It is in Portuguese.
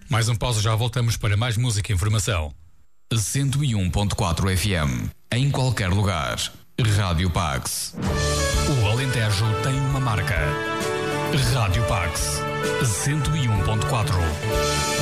Mais um pausa, já voltamos para mais música e informação. 101.4 FM, em qualquer lugar. Rádio Pax. O Alentejo tem uma marca. Rádio Pax 101.4.